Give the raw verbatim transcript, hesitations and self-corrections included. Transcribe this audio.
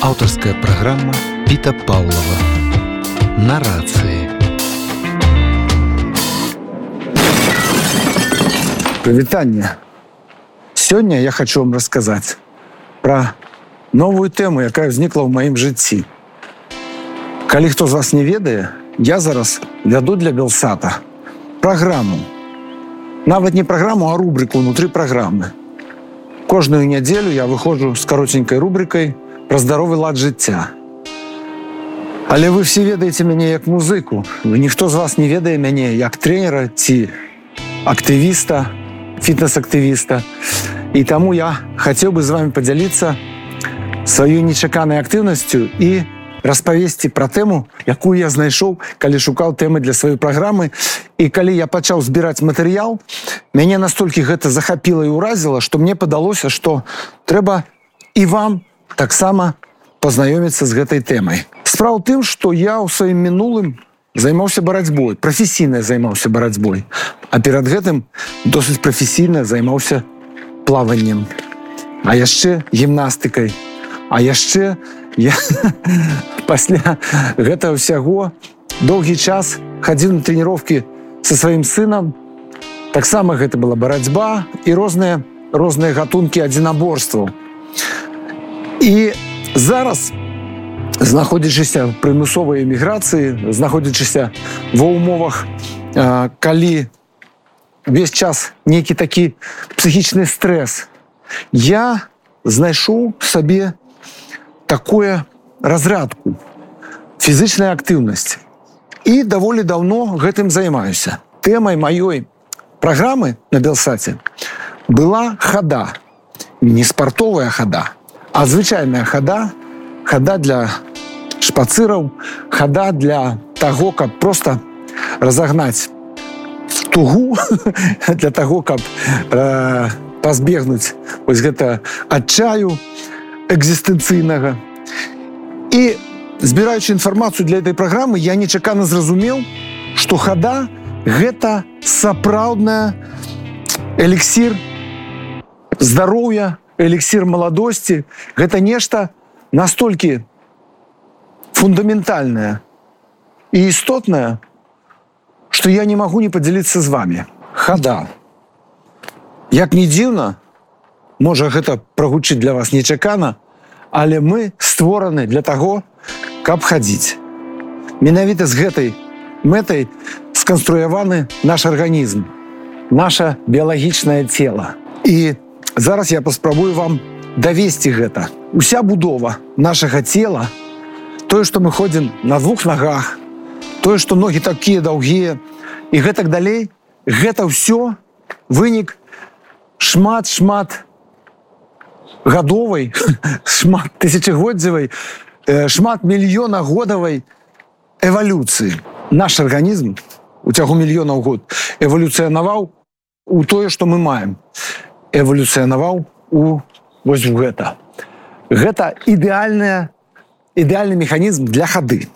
Аўтарская праграма Піта Паўлава. Нарации. Прывітанне. Сёння я хочу вам расказаць пра новую тэму, якая ўзнікла ў маім жыцці. Калі хто з вас не ведае, я зараз вяду для Белсата праграму. Нават не праграму, а рубрыку ўнутры праграмы. Кожную нядзелю я выходжу з каротенькай рубрикай пра здаровы лад жыцця. Але вы все ведаеце мяне як музыку. Ніхто з вас не ведае мяне як трэнера ці актывіста, фітнес-актывіста. І таму я хацеў бы з вами падзяліцца сваёй нечаканай актыўнасцю і распавесці пра тэму, якую я знайшоў, калі шукаў тэмы для сваёй праграмы. І калі я пачаў збіраць матэрыял, мяне настолькі гэта захапіла і ўразіла, што мне падалося, што трэба і вам таксама пазнаёміцца з гэтай тэмай. Справа ў тым, што я ў сваім мінулым займаўся барацьбой, прафесійна займаўся барацьбой, а перад гэтым досыць прафесійна займаўся плаваннем, а яшчэ гімнастыкай, а яшчэ я пасля гэтага ўсяго доўгі час хадзіў на трэніроўкі са сваім сынам. Таксама гэта была барацьба і розныя розныя гатункі адзінаборстваў. І зараз, знаходзячыся ў прымусовай эміграцыі, знаходзячыся ва ўмовах, калі увесь час нейкі такі псіхічны стрэс, я знайшоў сабе такое разрядку, фізычная актыўнасць. І даволі даўно гэтым займаюся. Тэмай маёй праграмы на Белсаце была хада. Не спартовая хада, а звычайная хада, хада для шпацыраў, хада для таго, каб проста разагнаць тугу, для таго, каб э, пазбегнуць вось гэта адчаю экзістэнцыйнага. І збіраючы інфармацыю для этой праграмы, я нечакана зразумеў, што хада – гэта сапраўдная эліксір здароўя, эліксір маладосці. Гэта нешта настолькі фундаментальнае і істотнае, што я не магу не падзяліцца з вами. Хада. Як не дзіўна, можа гэта прагучыць для вас нечакана, але мы створаны для таго, каб хадзіць. Менавіта з гэтай мэтай сканструяваны наш арганізм, наша біялагічнае цела. І зараз я паспрабую вам давесці гэта. Уся будова нашага цела, тое, што мы ходзім на двух нагах, тое, што ногі такія даўгія і гэтак далей, гэта ўсё вынік шмат-шмат гадовай, шмат тысячагоддзевай, шмат мільёнагодавай эвалюцыі. Наш арганізм у цягу мільёнаў год эвалюцыянаваў у тое, што мы маем. Эвалюцыянаваў у вось гэта. Гэта ідэальная, ідэальны механізм для хады.